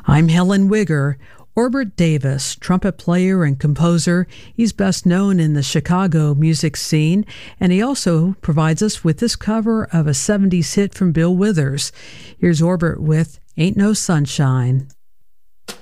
I'm Helen Wigger. Orbert Davis, trumpet player and composer, he's best known in the Chicago music scene, and he also provides us with this cover of a 70s hit from Bill Withers. Here's Orbert with Ain't No Sunshine.